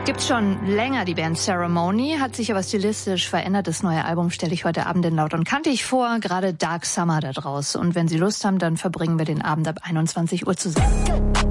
Gibt's schon länger, die Band Ceremony, hat sich aber stilistisch verändert. Das neue Album stelle ich heute Abend in Laut und Kantig vor, gerade Dark Summer da draus. Und wenn Sie Lust haben, dann verbringen wir den Abend ab 21 Uhr zusammen.